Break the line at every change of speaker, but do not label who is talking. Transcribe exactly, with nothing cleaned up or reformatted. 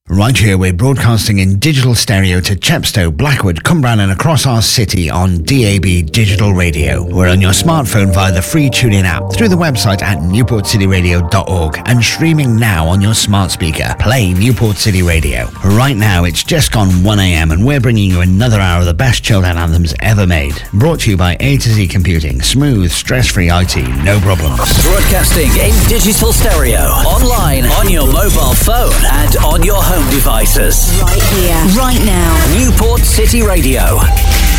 Right here, we're broadcasting in digital stereo to Chepstow, Blackwood, Cumbrian and across our city on D A B Digital Radio. We're on your smartphone via the free TuneIn app, through the website at newport city radio dot org and streaming now on your smart speaker. Play Newport City Radio. Right now, it's just gone one a.m. and we're bringing you another hour of the best chilled out anthems ever made. Brought to you by A to Z Computing. Smooth, stress-free I T, no problems.
Broadcasting in digital stereo, online, on your mobile phone and on your home devices.
Right here, right now.
Newport City Radio.